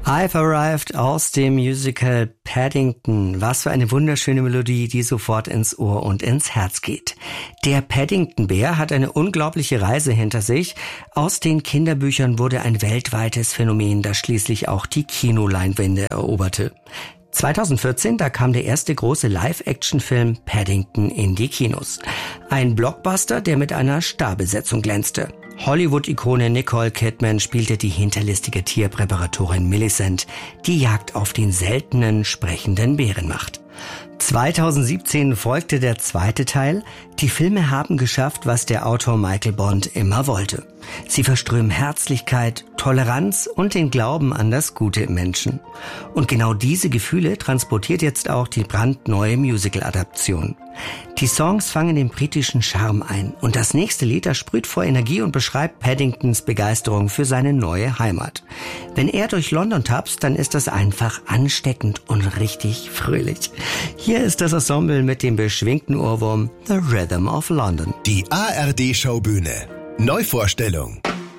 I've Arrived aus dem Musical Paddington. Was für eine wunderschöne Melodie, die sofort ins Ohr und ins Herz geht. Der Paddington-Bär hat eine unglaubliche Reise hinter sich. Aus den Kinderbüchern wurde ein weltweites Phänomen, das schließlich auch die Kinoleinwände eroberte. 2014, da kam der erste große Live-Action-Film Paddington in die Kinos. Ein Blockbuster, der mit einer Starbesetzung glänzte. Hollywood-Ikone Nicole Kidman spielte die hinterlistige Tierpräparatorin Millicent, die Jagd auf den seltenen, sprechenden Bären macht. 2017 folgte der zweite Teil. Die Filme haben geschafft, was der Autor Michael Bond immer wollte. Sie verströmen Herzlichkeit, Toleranz und den Glauben an das Gute im Menschen. Und genau diese Gefühle transportiert jetzt auch die brandneue Musical-Adaption. Die Songs fangen den britischen Charme ein und das nächste Lied, das sprüht vor Energie und beschreibt Paddingtons Begeisterung für seine neue Heimat. Wenn er durch London tapst, dann ist das einfach ansteckend und richtig fröhlich. Hier ist das Ensemble mit dem beschwingten Ohrwurm The Rhythm of London. Die ARD-Schaubühne. Neuvorstellung.